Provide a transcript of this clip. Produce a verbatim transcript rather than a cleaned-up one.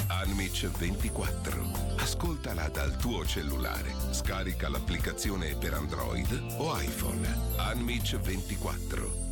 Unmitch ventiquattro. Ascoltala dal tuo cellulare. Scarica l'applicazione per Android o iPhone. Unmitch ventiquattro.